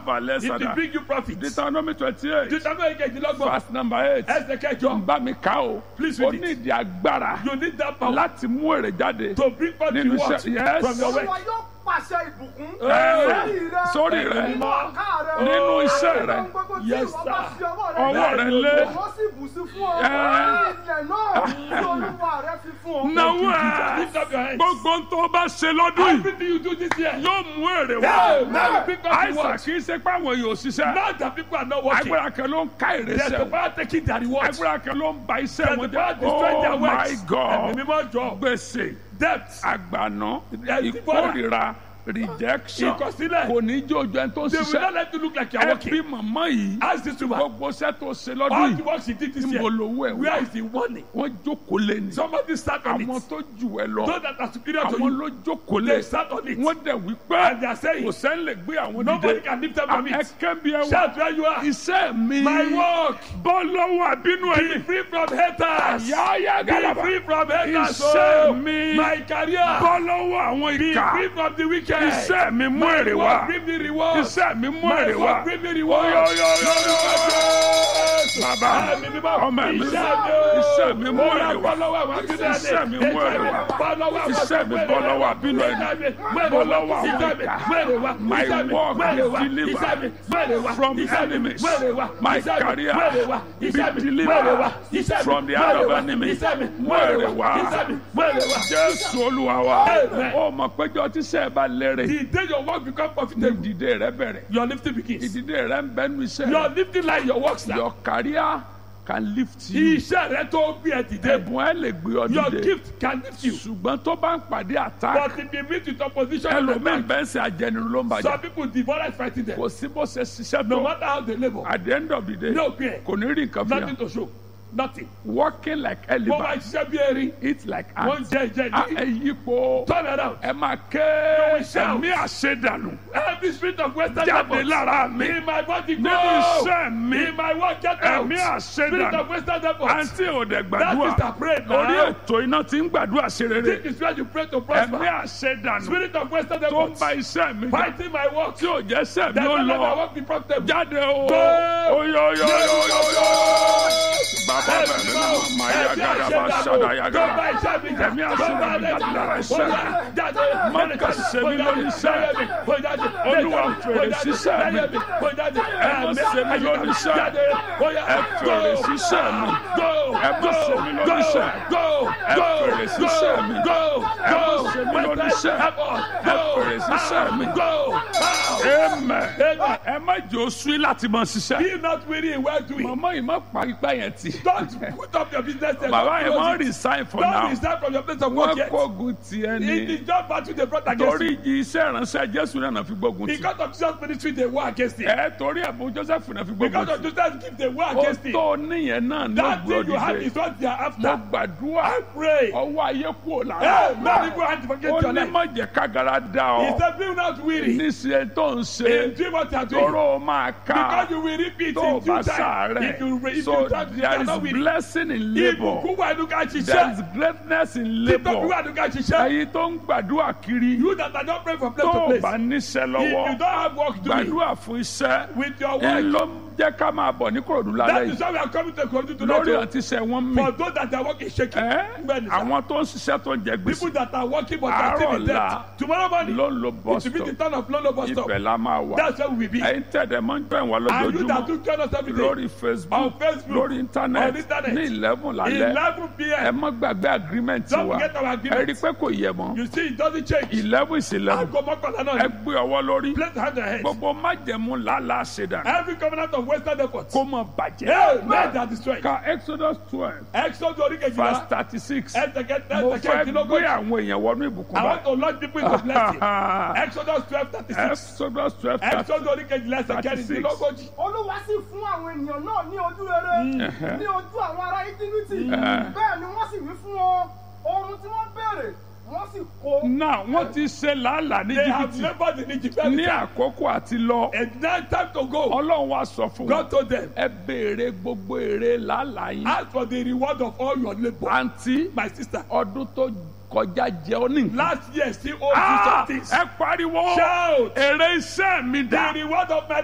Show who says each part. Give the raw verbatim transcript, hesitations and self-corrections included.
Speaker 1: Mabalẹ̀
Speaker 2: It will
Speaker 1: Sada.
Speaker 2: bring you profit.
Speaker 1: Deuteronomy twenty-eight.
Speaker 2: Deuteronomy kejìlélọ́gbọ̀n.
Speaker 1: Verse number eight.
Speaker 2: Ẹsẹ̀ kẹjọ.
Speaker 1: Bá mi ká o.
Speaker 2: Please
Speaker 1: O
Speaker 2: read
Speaker 1: ní
Speaker 2: it.
Speaker 1: ìdí agbára
Speaker 2: You need that power
Speaker 1: láti mú èrè jáde
Speaker 2: to bring forth
Speaker 1: nínú
Speaker 2: reward
Speaker 1: iṣẹ́. Yes.
Speaker 2: from your work.
Speaker 3: Olúwa yóò pàṣẹ ìbùkún
Speaker 1: Ẹ, sórí rẹ
Speaker 3: nínú ọ̀ká rẹ
Speaker 1: nínú iṣẹ́ rẹ.
Speaker 3: ohun gbogbo tí
Speaker 2: Yes,
Speaker 3: ìwọ bá
Speaker 2: sir.
Speaker 3: fi ọwọ́ rẹ
Speaker 1: Ọwọ́ rẹ lé.
Speaker 3: wọ́n sì bù sí fún ọ
Speaker 1: Ẹ.
Speaker 3: ilẹ̀ náà tí Olúwa rẹ fi fún ọ.
Speaker 1: Náwó
Speaker 2: Lift up your
Speaker 1: ẹ̀
Speaker 2: hands.
Speaker 1: gbogbo tó bá ṣe lọ́dún yìí
Speaker 2: Everything you do this year.
Speaker 1: yóò mú èrè
Speaker 2: Hey,
Speaker 1: wá.
Speaker 2: now you bring forth
Speaker 1: Àìsàn
Speaker 2: reward.
Speaker 1: kì í ṣe pé àwọn èèyàn ò ṣiṣẹ́.
Speaker 2: Now that people are not working.
Speaker 1: Agbára kan ló ń ká
Speaker 2: There's the
Speaker 1: ìrẹsẹ̀.
Speaker 2: power taking their reward.
Speaker 1: Agbára kan ló ń ba iṣẹ́
Speaker 2: There's
Speaker 1: wọn
Speaker 2: the power
Speaker 1: jẹ́.
Speaker 2: destroying their
Speaker 1: Oh my
Speaker 2: works.
Speaker 1: God.
Speaker 2: Ẹ̀mí mímọ́ jọ.
Speaker 1: Gbèsè,
Speaker 2: Debt.
Speaker 1: àgbàná,
Speaker 2: Yes,
Speaker 1: ìkórìíra, rejection
Speaker 2: Ìkọ̀sílẹ̀.
Speaker 1: kò ní jó ojú ẹni tó ń
Speaker 2: They will not
Speaker 1: ṣiṣẹ́.
Speaker 2: let you look like you are
Speaker 1: Ẹ
Speaker 2: working.
Speaker 1: bí màmá yìí
Speaker 2: Ask this woman.
Speaker 1: gbogbo iṣẹ́ tó ṣe lọ́dún
Speaker 2: All the
Speaker 1: yìí
Speaker 2: work she did this year.
Speaker 1: níbo lówó ẹ̀
Speaker 2: Where
Speaker 1: wá.
Speaker 2: is the money?
Speaker 1: Wọ́n jókòó lé ní.
Speaker 2: Somebody sat on
Speaker 1: Àwọn
Speaker 2: it.
Speaker 1: tó jù ẹ lọ
Speaker 2: Those that are superior to
Speaker 1: àwọn
Speaker 2: you.
Speaker 1: ló jókòó lé.
Speaker 2: They sat on it.
Speaker 1: Wọ́n dẹ̀ wí pé
Speaker 2: And they are saying,
Speaker 1: kò sẹ́ni lè gbé àwọn
Speaker 2: nobody
Speaker 1: dìde.
Speaker 2: can lift up from it.
Speaker 1: Ẹ̀kẹ́ bí ẹ wá.
Speaker 2: Shout where you are.
Speaker 1: Iṣẹ́ mi
Speaker 2: My work.
Speaker 1: bọ́ lọ́wọ́ àbínú
Speaker 2: Be
Speaker 1: ẹni.
Speaker 2: free from haters.
Speaker 1: Yáyá
Speaker 2: Be
Speaker 1: galaba.
Speaker 2: free from haters.
Speaker 1: Iṣẹ́
Speaker 2: Oh,
Speaker 1: mi
Speaker 2: my career.
Speaker 1: bọ́ lọ́wọ́ àwọn
Speaker 2: Be
Speaker 1: ìkà.
Speaker 2: free from the wicked.
Speaker 1: Iṣẹ́ mi mú
Speaker 2: My
Speaker 1: èrè
Speaker 2: work
Speaker 1: wá.
Speaker 2: bring me reward.
Speaker 1: Iṣẹ́ mi mú
Speaker 2: My
Speaker 1: èrè
Speaker 2: work
Speaker 1: wá.
Speaker 2: bring me reward.
Speaker 1: Bàbá
Speaker 2: Ẹ̀mí mímọ́.
Speaker 1: ọmọ mi
Speaker 2: Iṣẹ́ mi o.
Speaker 1: iṣẹ́ mi mú
Speaker 2: Ó
Speaker 1: èrè
Speaker 2: yá,
Speaker 1: wá.
Speaker 2: bọ́ lọ́wọ́ àwọn akíndé ẹni.
Speaker 1: Iṣẹ́ mi mú èrè wá.
Speaker 2: Bọ́ lọ́wọ́ àwọn
Speaker 1: Iṣẹ́ mi bọ́ lọ́wọ́ àbínú ẹni. Bọ́ lọ́wọ́ àwọn ìkà. My work be delivered from enemies. My career be delivered from the hand of enemies. Mú èrè wá. Jésù Olúwa wa.
Speaker 2: Amen.
Speaker 1: Ó mọ̀ péjọ tí sẹ́ẹ̀ bá lérè.
Speaker 2: The day your work become
Speaker 1: Ní
Speaker 2: profitable,
Speaker 1: ìdìde rẹ bẹ̀rẹ̀.
Speaker 2: your lifting begins.
Speaker 1: Ìdìde rẹ ń bẹ́nu iṣẹ́
Speaker 2: Your
Speaker 1: rẹ.
Speaker 2: lifting like your works now.
Speaker 1: Your career can lift you.
Speaker 2: Iṣẹ́ rẹ tó gbé ẹ dìde.
Speaker 1: Ẹ̀bùn ẹ lè gbé ọ
Speaker 2: Your
Speaker 1: dìde.
Speaker 2: gift can lift you.
Speaker 1: Ṣùgbọ́n tó bá ń pàdé attack,
Speaker 2: But if you meet with opposition,
Speaker 1: ẹlòmíì bẹ́ẹ̀ ṣe àjẹnirun ló ń bàjẹ́.
Speaker 2: some people devour fighting them.
Speaker 1: Kò sí bó ṣe ṣiṣẹ́
Speaker 2: No
Speaker 1: tó.
Speaker 2: matter how they labor,
Speaker 1: At the end of the day,
Speaker 2: no pain,
Speaker 1: kò ní rí nǹkan fi
Speaker 2: nothing
Speaker 1: hàn.
Speaker 2: to show, nothing.
Speaker 1: Working like
Speaker 2: Mo máa
Speaker 1: elephant,
Speaker 2: ṣiṣẹ́ bí erin,
Speaker 1: eat like
Speaker 2: wọ́n
Speaker 1: ant.
Speaker 2: jẹ́ ìjẹ́
Speaker 1: Ah,
Speaker 2: ìdí.
Speaker 1: ẹ yípo.
Speaker 2: Turn around.
Speaker 1: Ẹ máa ké
Speaker 2: will shout.
Speaker 1: ẹ̀mí àṣedànù.
Speaker 2: Every spirit of Western
Speaker 1: Jáde
Speaker 2: devils
Speaker 1: lára mi.
Speaker 2: in my body go.
Speaker 1: Nínú iṣẹ́ mi.
Speaker 2: In my work get out.
Speaker 1: Ẹ̀mí
Speaker 2: Spirit
Speaker 1: àṣedànù.
Speaker 2: of Western devils.
Speaker 1: Àǹtí ò dẹ̀
Speaker 2: That
Speaker 1: gbàdúrà.
Speaker 2: is the prayer
Speaker 1: Orí
Speaker 2: now.
Speaker 1: ètò iná ti ń gbàdúrà ṣe rere.
Speaker 2: This is where you pray to
Speaker 1: Ẹ̀mí
Speaker 2: prosper.
Speaker 1: àṣedànù
Speaker 2: Spirit of Western
Speaker 1: tó ń
Speaker 2: devils
Speaker 1: ba iṣẹ́ mi jà.
Speaker 2: fighting my work.
Speaker 1: Tí ò jẹ́ sẹ́ mi
Speaker 2: That
Speaker 1: ó
Speaker 2: will let my
Speaker 1: lọ.
Speaker 2: work be profitable.
Speaker 1: Jáde o.
Speaker 2: Go.
Speaker 1: Oyo yo yo yo yo. Bàbá bẹ̀rẹ̀ mi náà máa yá gàdá bá ṣàdá yá gàdá. Ẹ̀mí àṣedànù jáde lára iṣẹ́ mi. Mọ́kà ṣe mí lórí iṣẹ́. Olúwa fèrè síṣẹ́ mi. Ẹ má ṣe mí lórí iṣẹ́. Ẹ fèrè síṣẹ́ mi. Ẹ má ṣe mí lórí iṣẹ́. Ẹ fèrè síṣẹ́ mi. Ẹ má ṣe mí lórí iṣẹ́. Ẹ fèrè síṣẹ́ mi. Amen. Ẹ má jẹ́ oṣù láti máa ṣiṣẹ́.
Speaker 2: Be not weary in well doing.
Speaker 1: Màmá yìí má pa ipá yẹn tì.
Speaker 2: Don't put up your business there.
Speaker 1: Bàbá yẹn
Speaker 2: Don't
Speaker 1: má
Speaker 2: close it.
Speaker 1: resign for
Speaker 2: Don't
Speaker 1: now.
Speaker 2: resign from your place of work
Speaker 1: Wọ́n
Speaker 2: yet.
Speaker 1: kógun tiẹ̀
Speaker 2: It
Speaker 1: ni.
Speaker 2: is just battle they brought against
Speaker 1: Torí
Speaker 2: you.
Speaker 1: ìjì iṣẹ́ ìránṣẹ́ Jésù náà fi gbógun tì.
Speaker 2: Because of Jesus' ministry, they war against it.
Speaker 1: Ẹ torí ẹ̀bùn Joseph náà fi gbógun
Speaker 2: Because
Speaker 1: tì.
Speaker 2: of Jesus' gift, they war
Speaker 1: Ó
Speaker 2: against it.
Speaker 1: tó níyẹn náà ló
Speaker 2: That
Speaker 1: gbọ́
Speaker 2: thing you have
Speaker 1: dìde.
Speaker 2: is what they are
Speaker 1: Mo
Speaker 2: after.
Speaker 1: gbàdúrà
Speaker 2: I pray.
Speaker 1: ọwọ́ ayé kúrò lára.
Speaker 2: Hey, many people have to forget
Speaker 1: Ó
Speaker 2: your
Speaker 1: ní
Speaker 2: life.
Speaker 1: má jẹ́ kágara dá
Speaker 2: He
Speaker 1: ọ.
Speaker 2: said, be not weary.
Speaker 1: Níṣẹ́ tó ń
Speaker 2: In
Speaker 1: ṣe
Speaker 2: doing what you are doing.
Speaker 1: tóró máa ká
Speaker 2: Because you will repeat
Speaker 1: tó o
Speaker 2: in
Speaker 1: bá
Speaker 2: due time.
Speaker 1: sàárẹ̀.
Speaker 2: If you if
Speaker 1: So
Speaker 2: you try to you
Speaker 1: there
Speaker 2: are
Speaker 1: is
Speaker 2: not weary.
Speaker 1: blessing in labour.
Speaker 2: Ibùkún wà ní ká
Speaker 1: There
Speaker 2: ṣiṣẹ́.
Speaker 1: is greatness in
Speaker 2: Títọ́ bí
Speaker 1: labour.
Speaker 2: wà ní ká ṣiṣẹ́.
Speaker 1: Ẹ̀yin tó ń gbàdúrà kiri
Speaker 2: You that are not praying from place
Speaker 1: tó
Speaker 2: to
Speaker 1: o
Speaker 2: place.
Speaker 1: bá níṣẹ́
Speaker 2: If you
Speaker 1: lọ́wọ́
Speaker 2: don't have work doing
Speaker 1: gbàdúrà fún iṣẹ́.
Speaker 2: with your
Speaker 1: Ẹ
Speaker 2: work,
Speaker 1: ló ń jẹ́ ká máa bọ̀ ní Kòròdú
Speaker 2: that
Speaker 1: lálẹ́
Speaker 2: is
Speaker 1: yìí.
Speaker 2: why we are coming to continue to let
Speaker 1: Lórí
Speaker 2: you.
Speaker 1: àti iṣẹ́ wọn mì.
Speaker 2: For those that are working shaking.
Speaker 1: Ẹ́
Speaker 2: Bẹ́ẹ̀ni sá.
Speaker 1: àwọn tó ń ṣiṣẹ́ tó ń jẹ
Speaker 2: People
Speaker 1: gbèsè
Speaker 2: that are working but are still in
Speaker 1: Àárọ̀
Speaker 2: debt.
Speaker 1: ọ̀la
Speaker 2: Tomorrow morning,
Speaker 1: ló ń lo
Speaker 2: it
Speaker 1: bus
Speaker 2: will be the
Speaker 1: stop.
Speaker 2: turn of Lolo bus stop.
Speaker 1: Ibẹ̀ la máa wà.
Speaker 2: That's where we will be.
Speaker 1: Ẹ̀yin tẹ̀dẹ̀ máa ń join wa
Speaker 2: And you that
Speaker 1: lójoojúmọ́
Speaker 2: do join us every day.
Speaker 1: lórí Facebook
Speaker 2: On Facebook,
Speaker 1: lórí
Speaker 2: on
Speaker 1: internet
Speaker 2: internet,
Speaker 1: ní eleven lálẹ́.
Speaker 2: eleven p
Speaker 1: Ẹ
Speaker 2: m
Speaker 1: má gbàgbé agreement
Speaker 2: Don't
Speaker 1: wa.
Speaker 2: forget our
Speaker 1: Ẹ
Speaker 2: agreement.
Speaker 1: rí i pé kò yẹ mọ́.
Speaker 2: You see, it doesn't change.
Speaker 1: eleven is eleven.
Speaker 2: Aago mọ́kànlá náà
Speaker 1: Ẹ
Speaker 2: ni.
Speaker 1: gbé ọwọ́ lórí.
Speaker 2: Place hand on your head.
Speaker 1: Gbogbo májẹ̀mú làálàá ṣèdá.
Speaker 2: Every covenant of Western effort.
Speaker 1: Kó mọ bàjẹ́.
Speaker 2: Hey, men that destroy.
Speaker 1: Ka Exodus twelve
Speaker 2: Exodus orí
Speaker 1: verse
Speaker 2: kejìlá.
Speaker 1: thirty six.
Speaker 2: Ẹsẹ̀kẹ́
Speaker 1: Mo fẹ́ gbé
Speaker 2: ẹsẹ̀kẹ́dínlógójì.
Speaker 1: àwọn èèyàn wọnú ìbùkún
Speaker 2: I want
Speaker 1: báyìí.
Speaker 2: to launch people into blessing. Exodus twelve thirty six.
Speaker 1: Exodus twelve thirty
Speaker 2: Exodus orí kejìlá ẹsẹ̀kẹ́dínlógójì.
Speaker 3: Olúwa sì fún àwọn ènìyàn náà ní ojú rere ní ojú àwọn ará Íjíbítì bẹ́ẹ̀ ni wọ́n sì wí fún wọn ohun tí wọ́n béèrè wọ́n sì kó.
Speaker 1: Náà wọ́n ti ṣe làálàá ní
Speaker 2: They have
Speaker 1: jìbìtì
Speaker 2: labored in Egypt.
Speaker 1: ní àkókò àti lọ.
Speaker 2: And now time to go.
Speaker 1: Ọlọ́run wá sọ fún
Speaker 2: God
Speaker 1: wọn.
Speaker 2: told them,
Speaker 1: Ẹ béèrè gbogbo èrè làálàá yín.
Speaker 2: ask for the reward of all your labor.
Speaker 1: Àǹtí
Speaker 2: My sister,
Speaker 1: ọdún tó kọjá jẹ ọ́ ní nǹkan.
Speaker 2: last year still owes you
Speaker 1: Ah,
Speaker 2: some things.
Speaker 1: ẹ pariwo
Speaker 2: Shout.
Speaker 1: èrè iṣẹ́ mi
Speaker 2: The
Speaker 1: dà.
Speaker 2: reward of my